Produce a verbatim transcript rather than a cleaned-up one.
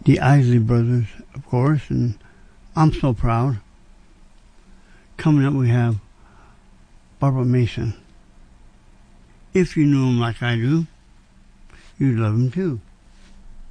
the Isley Brothers, of course, and I'm so proud. Coming up, we have Barbara Mason. If you knew him like I do, you'd love him too.